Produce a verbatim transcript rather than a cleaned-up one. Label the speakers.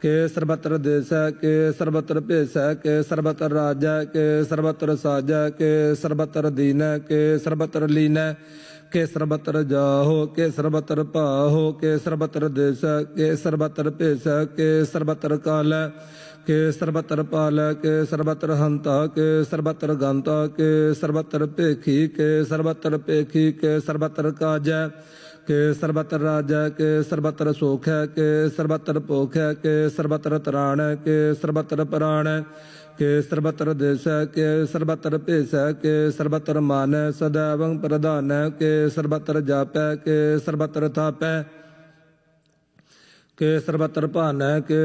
Speaker 1: के सर्वत्र देश के सर्वत्र भेष के सर्वत्र राज के सर्वत्र साज के सर्वत्र दीन के सर्वत्र लीन के सर्वत्र जाहो के सर्वत्र पाहो के सर्वत्र देश के सर्वत्र भेष के सर्वत्र काल के सर्वत्र पाल के सर्वत्र हंता के सर्वत्र गंता के सर्वत्र पेखी के सर्वत्र पेखी के सर्वत्र काज के सर्वत्र राज के सर्वत्र सुख के सर्वत्र पोख के सर्वत्र त्राण के सर्वत्र प्राण के सर्वत्र देश के सर्वत्र भेष के सर्वत्र मान सदैव प्रधान के सर्वत्र जाप के सर्वत्र थाप के सर्वत्र भान के